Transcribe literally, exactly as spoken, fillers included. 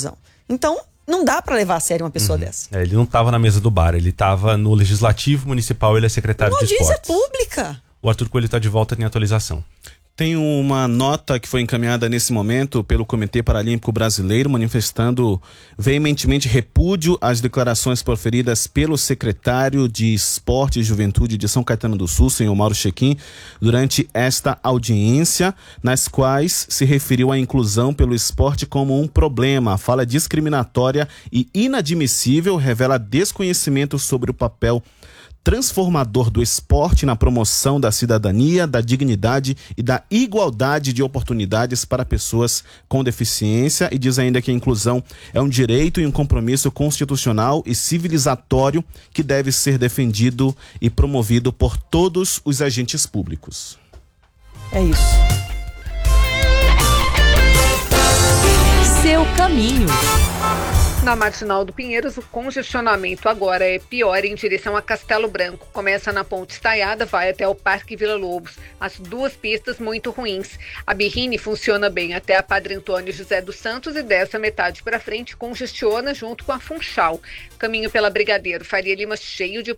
confusão. Então, não dá para levar a sério uma pessoa uhum. dessa. É, ele não estava na mesa do bar, ele estava no Legislativo Municipal, ele é secretário de Esportes. Audiência pública. O Arthur Coelho está de volta, tem atualização. Tem uma nota que foi encaminhada nesse momento pelo Comitê Paralímpico Brasileiro, manifestando veementemente repúdio às declarações proferidas pelo secretário de Esporte e Juventude de São Caetano do Sul, senhor Mauro Chequim, durante esta audiência, nas quais se referiu à inclusão pelo esporte como um problema. A fala discriminatória e inadmissível revela desconhecimento sobre o papel transformador do esporte na promoção da cidadania, da dignidade e da igualdade de oportunidades para pessoas com deficiência, e diz ainda que a inclusão é um direito e um compromisso constitucional e civilizatório que deve ser defendido e promovido por todos os agentes públicos. É isso. Seu caminho. Na Marginal do Pinheiros, o congestionamento agora é pior em direção a Castelo Branco. Começa na Ponte Estaiada, vai até o Parque Vila Lobos. As duas pistas muito ruins. A Birrini funciona bem até a Padre Antônio José dos Santos e dessa metade para frente congestiona junto com a Funchal. Caminho pela Brigadeiro Faria Lima cheio de